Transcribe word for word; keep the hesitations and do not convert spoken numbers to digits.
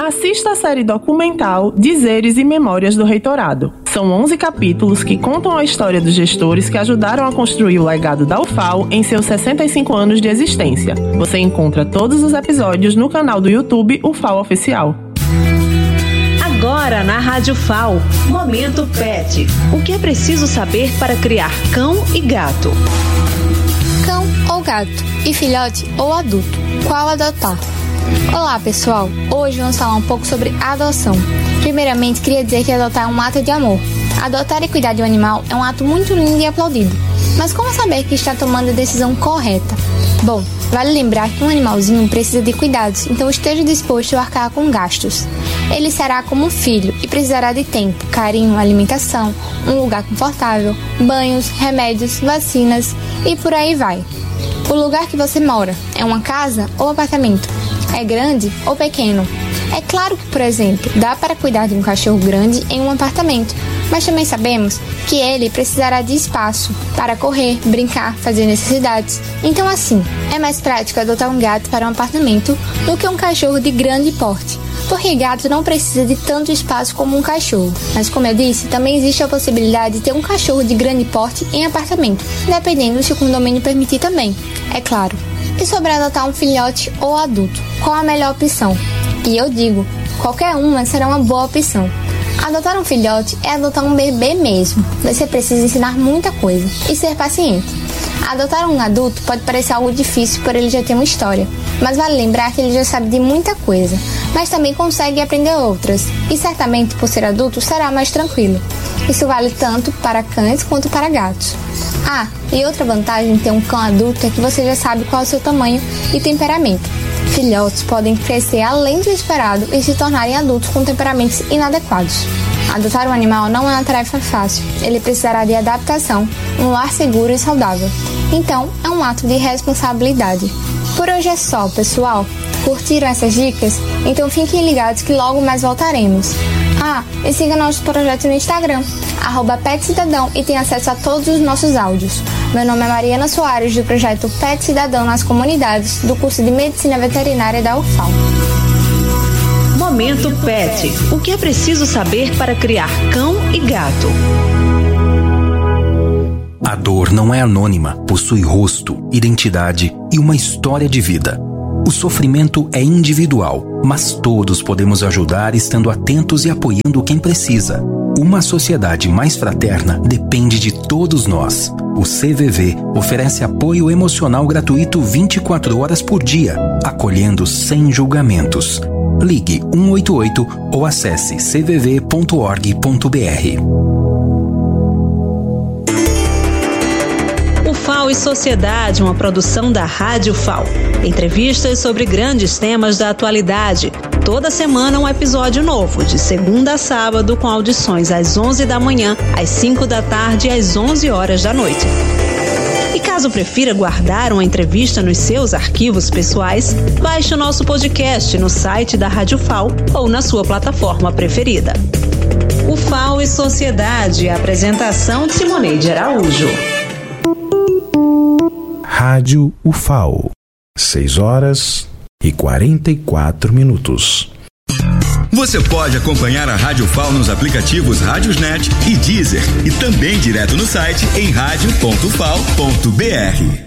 Assista a série documental Dizeres e Memórias do Reitorado. São onze capítulos que contam a história dos gestores que ajudaram a construir o legado da U F A L em seus sessenta e cinco anos de existência. Você encontra todos os episódios no canal do YouTube U F A L Oficial. Agora na Rádio F A L, Momento Pet. O que é preciso saber para criar cão e gato? Cão ou gato? E filhote ou adulto? Qual adotar? Olá pessoal, hoje vamos falar um pouco sobre adoção. Primeiramente, queria dizer que adotar é um ato de amor. Adotar e cuidar de um animal é um ato muito lindo e aplaudido. Mas como saber que está tomando a decisão correta? Bom, vale lembrar que um animalzinho precisa de cuidados, então esteja disposto a arcar com gastos. Ele será como um filho e precisará de tempo, carinho, alimentação, um lugar confortável, banhos, remédios, vacinas e por aí vai. O lugar que você mora é uma casa ou apartamento? É grande ou pequeno? É claro que, por exemplo, dá para cuidar de um cachorro grande em um apartamento, mas também sabemos que ele precisará de espaço para correr, brincar, fazer necessidades. Então, assim, é mais prático adotar um gato para um apartamento do que um cachorro de grande porte, porque gato não precisa de tanto espaço como um cachorro. Mas, como eu disse, também existe a possibilidade de ter um cachorro de grande porte em apartamento, dependendo se o condomínio permitir também, é claro. E sobre adotar um filhote ou adulto, qual a melhor opção? E eu digo, qualquer uma será uma boa opção. Adotar um filhote é adotar um bebê mesmo. Você precisa ensinar muita coisa e ser paciente. Adotar um adulto pode parecer algo difícil por ele já ter uma história, mas vale lembrar que ele já sabe de muita coisa, mas também consegue aprender outras, e certamente por ser adulto será mais tranquilo. Isso vale tanto para cães quanto para gatos. Ah, e outra vantagem de ter um cão adulto é que você já sabe qual é o seu tamanho e temperamento. Filhotes podem crescer além do esperado e se tornarem adultos com temperamentos inadequados. Adotar um animal não é uma tarefa fácil, ele precisará de adaptação, um lar seguro e saudável. Então, é um ato de responsabilidade. Por hoje é só, pessoal. Curtiram essas dicas? Então fiquem ligados que logo mais voltaremos. Ah, e siga nosso projeto no Instagram, arroba Pet Cidadão, e tenha acesso a todos os nossos áudios. Meu nome é Mariana Soares, do projeto Pet Cidadão nas Comunidades, do curso de Medicina Veterinária da U F A L. Momento Pet. O que é preciso saber para criar cão e gato? A dor não é anônima, possui rosto, identidade e uma história de vida. O sofrimento é individual, mas todos podemos ajudar estando atentos e apoiando quem precisa. Uma sociedade mais fraterna depende de todos nós. O C V V oferece apoio emocional gratuito vinte e quatro horas por dia, acolhendo sem julgamentos. Ligue um oito oito ou acesse c v v ponto org ponto b r. U F A L e Sociedade, uma produção da Rádio F A L. Entrevistas sobre grandes temas da atualidade. Toda semana um episódio novo, de segunda a sábado, com audições às onze da manhã, às cinco da tarde e às onze horas da noite. E caso prefira guardar uma entrevista nos seus arquivos pessoais, baixe o nosso podcast no site da Rádio F A L ou na sua plataforma preferida. U F A L e Sociedade, apresentação de Simoneide Araújo. Rádio U F A L, seis horas e quarenta e quatro minutos. Você pode acompanhar a Rádio F A L nos aplicativos Rádiosnet e Deezer, e também direto no site em rádio ponto f a l ponto b r.